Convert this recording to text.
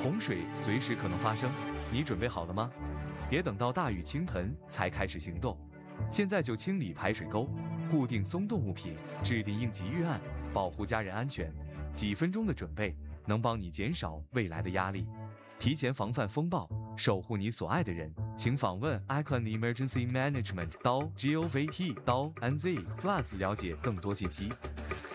洪水随时可能发生，你准备好了吗？别等到大雨倾盆才开始行动，现在就清理排水沟，固定松动物品，制定应急预案，保护家人安全。几分钟的准备能帮你减少未来的压力，提前防范风暴，守护你所爱的人。请访问 Icon Emergency Management.gov.nz Floods 了解更多信息。